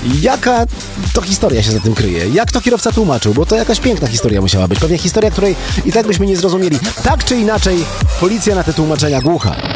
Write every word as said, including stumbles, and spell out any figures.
Jaka to historia się za tym kryje? Jak to kierowca tłumaczył? Bo to jakaś piękna historia musiała być. Pewnie historia, której i tak byśmy nie zrozumieli. Tak czy inaczej, policja na te tłumaczenia głucha.